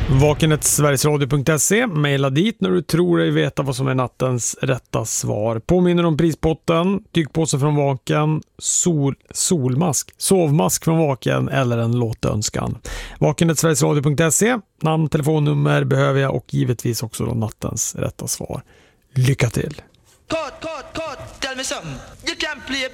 Vakenet.sverigesradio.se. Maila dit när du tror dig veta vad som är nattens rätta svar. Påminner om prispotten, tygpåse från Vaken, solmask, sovmask från Vaken eller en låtönskan. Vakenet.sverigesradio.se. Namn, telefonnummer behöver jag och givetvis också då nattens rätta svar. Lycka till! Cut, tell me something. You can't play